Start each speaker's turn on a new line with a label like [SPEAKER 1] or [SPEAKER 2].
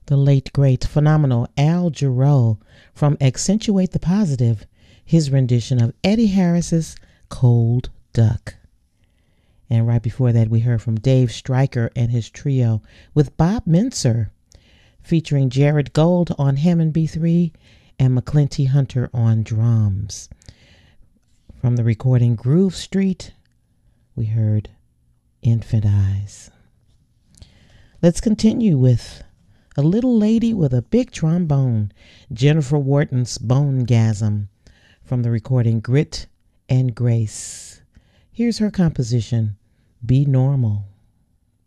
[SPEAKER 1] The late, great, phenomenal Al Jarreau from Accentuate the Positive, his rendition of Eddie Harris's Cold Duck. And right before that, we heard from Dave Stryker and his trio with Bob Mintzer, featuring Jared Gold on Hammond B3 and McClinty Hunter on drums. From the recording Groove Street, we heard Infant Eyes. Let's continue with a little lady with a big trombone, Jennifer Wharton's Bonegasm, from the recording Grit and Grace. Here's her composition, Be Normal.